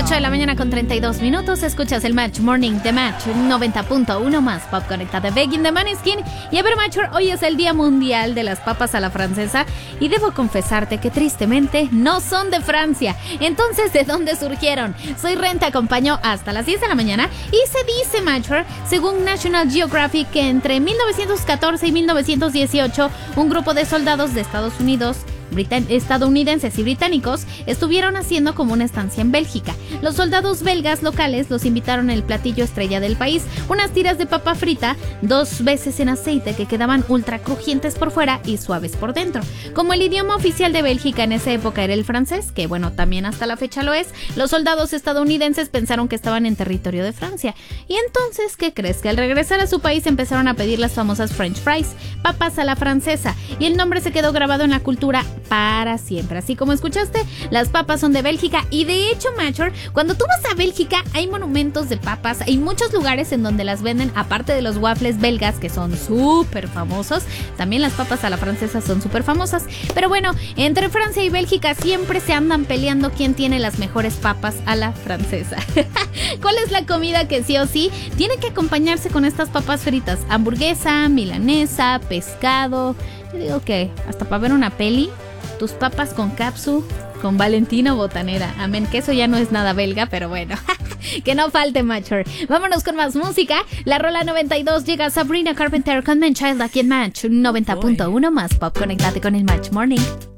8 de la mañana con 32 minutos. Escuchas el Match Morning de Match 90.1 más Pop Conectada. Begging de Maneskin. Y a ver, Matcher, hoy es el Día Mundial de las Papas a la Francesa. Y debo confesarte que tristemente no son de Francia. Entonces, ¿de dónde surgieron? Soy Ren, te acompaño hasta las 10 de la mañana. Y se dice, Matcher, según National Geographic, que entre 1914 y 1918, un grupo de soldados de Estados Unidos, estadounidenses y británicos estuvieron haciendo como una estancia en Bélgica. Los soldados belgas locales los invitaron al platillo estrella del país, unas tiras de papa frita 2 veces en aceite que quedaban ultra crujientes por fuera y suaves por dentro. Como el idioma oficial de Bélgica en esa época era el francés, que bueno, también hasta la fecha lo es, los soldados estadounidenses pensaron que estaban en territorio de Francia. Y entonces, ¿qué crees? Que al regresar a su país empezaron a pedir las famosas French fries, papas a la francesa, y el nombre se quedó grabado en la cultura para siempre. Así como escuchaste, las papas son de Bélgica. Y de hecho, Matcher, cuando tú vas a Bélgica hay monumentos de papas, hay muchos lugares en donde las venden, aparte de los waffles belgas que son súper famosos, también las papas a la francesa son súper famosas. Pero bueno, entre Francia y Bélgica siempre se andan peleando quién tiene las mejores papas a la francesa. ¿Cuál es la comida que sí o sí tiene que acompañarse con estas papas fritas? Hamburguesa, milanesa, pescado. Yo digo que hasta para ver una peli, tus papas con capsu, con Valentina Botanera. Amén, que eso ya no es nada belga, pero bueno. Que no falte, Matcher. Vámonos con más música. La rola 92 llega Sabrina Carpenter con Man Child aquí en Match 90.1 más Pop. Conéctate con el Match Morning.